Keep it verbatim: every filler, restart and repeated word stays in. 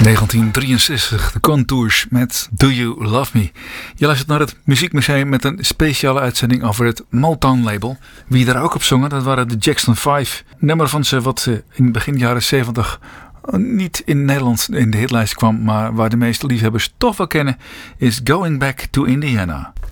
negentien drieënzestig, de Contours met Do You Love Me. Je luistert naar het Muziekmuseum met een speciale uitzending over het Motown-label. Wie daar ook op zongen, dat waren de Jackson vijf. Een nummer van ze wat in begin jaren zeventig niet in Nederland in de hitlijst kwam, maar waar de meeste liefhebbers toch wel kennen, is Going Back to Indiana.